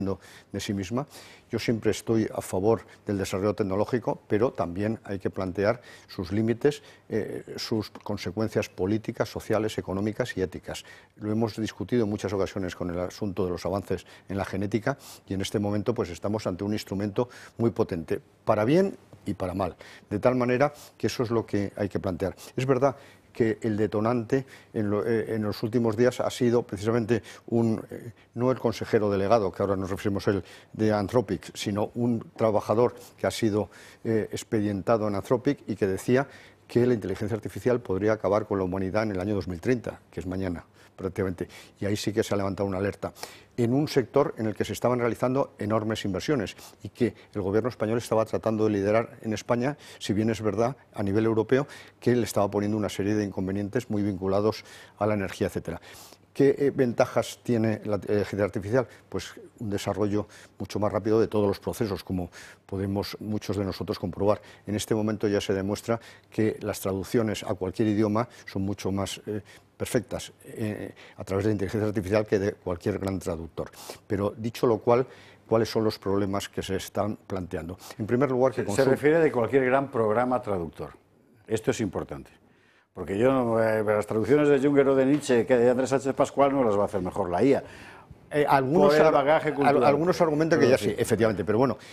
de sí misma. Yo siempre estoy a favor del desarrollo tecnológico, pero también hay que plantear sus límites, sus consecuencias políticas, sociales, económicas y éticas. Lo hemos discutido en muchas ocasiones con el asunto de los avances en la genética y en este momento pues estamos ante un instrumento muy potente, para bien y para mal, de tal manera que eso es lo que hay que plantear. Es verdad que el detonante en los últimos días ha sido precisamente no el consejero delegado, que ahora nos referimos a él, de Anthropic, sino un trabajador que ha sido expedientado en Anthropic y que decía que la inteligencia artificial podría acabar con la humanidad en el año 2030, que es mañana prácticamente, y ahí sí que se ha levantado una alerta, en un sector en el que se estaban realizando enormes inversiones y que el gobierno español estaba tratando de liderar en España, si bien es verdad a nivel europeo que le estaba poniendo una serie de inconvenientes muy vinculados a la energía, etcétera. ¿Qué ventajas tiene la inteligencia artificial? Pues un desarrollo mucho más rápido de todos los procesos, como podemos muchos de nosotros comprobar. En este momento ya se demuestra que las traducciones a cualquier idioma son mucho más perfectas a través de la inteligencia artificial que de cualquier gran traductor. Pero dicho lo cual, ¿cuáles son los problemas que se están planteando? En primer lugar, que se refiere de cualquier gran programa traductor. Esto es importante. Porque yo, las traducciones de Junger o de Nietzsche, que de Andrés Sánchez Pascual, no las va a hacer mejor la IA. Algunos argumentan que ya sí, efectivamente, pero bueno,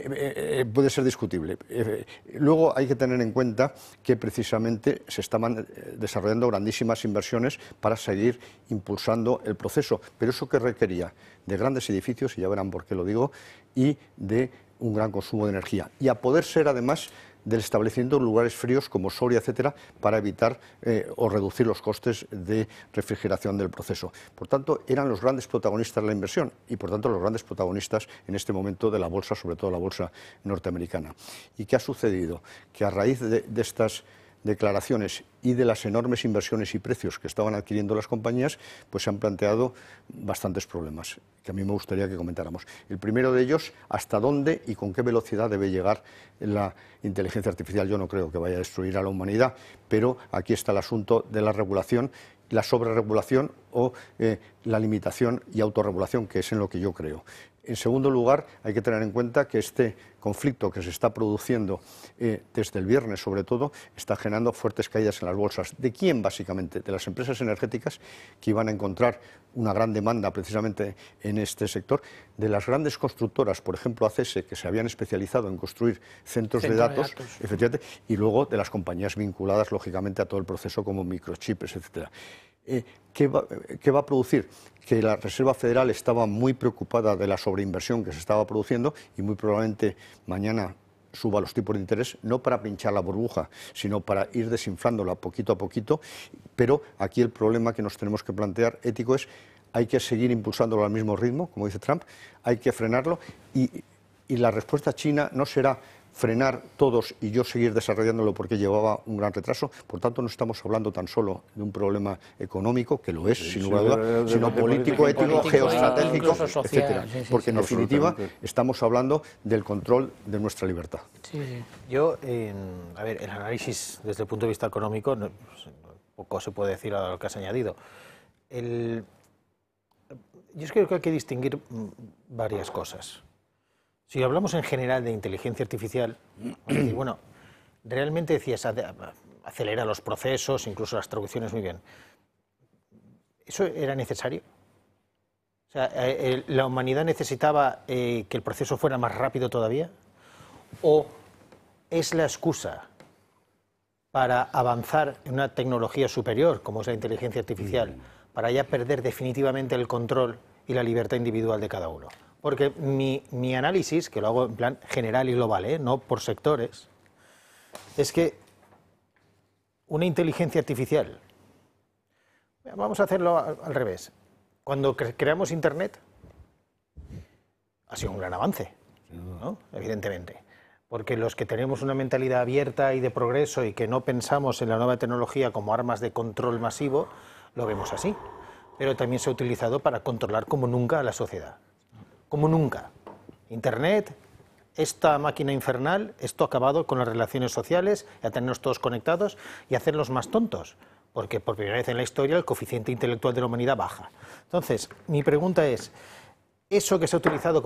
puede ser discutible. Luego hay que tener en cuenta que precisamente se estaban desarrollando grandísimas inversiones para seguir impulsando el proceso, pero eso que requería de grandes edificios, y ya verán por qué lo digo, y de un gran consumo de energía. Y a poder ser además del establecimiento de lugares fríos como Soria, etcétera, para evitar o reducir los costes de refrigeración del proceso. Por tanto, eran los grandes protagonistas de la inversión y, por tanto, los grandes protagonistas en este momento de la bolsa, sobre todo la bolsa norteamericana. ¿Y qué ha sucedido? Que a raíz de estas declaraciones y de las enormes inversiones y precios que estaban adquiriendo las compañías, pues se han planteado bastantes problemas que a mí me gustaría que comentáramos. El primero de ellos, hasta dónde y con qué velocidad debe llegar la inteligencia artificial. Yo no creo que vaya a destruir a la humanidad, pero aquí está el asunto de la regulación, la sobreregulación o la limitación y autorregulación, que es en lo que yo creo. En segundo lugar, hay que tener en cuenta que este conflicto que se está produciendo desde el viernes, sobre todo, está generando fuertes caídas en las bolsas. ¿De quién, básicamente? De las empresas energéticas, que iban a encontrar una gran demanda precisamente en este sector, de las grandes constructoras, por ejemplo ACS, que se habían especializado en construir centros de datos, efectivamente, y luego de las compañías vinculadas, lógicamente, a todo el proceso como microchips, etcétera. ¿Qué va a producir? Que la Reserva Federal estaba muy preocupada de la sobreinversión que se estaba produciendo y muy probablemente mañana suba los tipos de interés, no para pinchar la burbuja, sino para ir desinflándola poquito a poquito. Pero aquí el problema que nos tenemos que plantear ético es: hay que seguir impulsándolo al mismo ritmo, como dice Trump, hay que frenarlo y la respuesta china no será frenar todos y yo seguir desarrollándolo porque llevaba un gran retraso. Por tanto, no estamos hablando tan solo de un problema económico, que lo es, sin lugar a duda, sino político, ético, geoestratégico, etcétera. Porque en definitiva estamos hablando del control de nuestra libertad. Sí. Yo, a ver, el análisis desde el punto de vista económico, poco se puede decir a lo que has añadido. Yo creo que hay que distinguir varias cosas. Si hablamos en general de inteligencia artificial, bueno, realmente decías, acelera los procesos, incluso las traducciones, muy bien. ¿Eso era necesario? O sea, ¿la humanidad necesitaba que el proceso fuera más rápido todavía? ¿O es la excusa para avanzar en una tecnología superior, como es la inteligencia artificial, para ya perder definitivamente el control y la libertad individual de cada uno? Porque mi análisis, que lo hago en plan general y global, no por sectores, es que una inteligencia artificial, vamos a hacerlo al revés. Cuando creamos Internet, ha sido un gran avance, ¿no? Evidentemente. Porque los que tenemos una mentalidad abierta y de progreso y que no pensamos en la nueva tecnología como armas de control masivo, lo vemos así. Pero también se ha utilizado para controlar como nunca a la sociedad. Como nunca. Internet, esta máquina infernal, esto ha acabado con las relaciones sociales, a tenernos todos conectados y hacerlos más tontos, porque por primera vez en la historia el coeficiente intelectual de la humanidad baja. Entonces, mi pregunta es, ¿eso que se ha utilizado como